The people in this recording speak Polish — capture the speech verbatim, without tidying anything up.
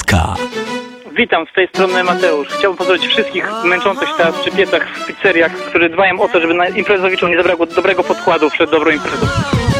K. Witam, z tej strony Mateusz. Chciałbym pozdrowić wszystkich męczących się teraz przy piecach w pizzeriach, którzy dbają o to, żeby na imprezowiczom nie zabrakło dobrego podkładu przed dobrą imprezą.